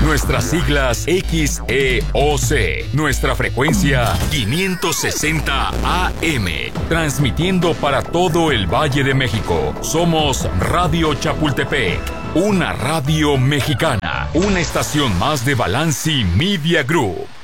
Nuestras siglas XEOC. Nuestra frecuencia 560 AM. Transmitiendo para todo el Valle de México. Somos Radio Chapultepec, una radio mexicana. Una estación más de Balanci Media Group.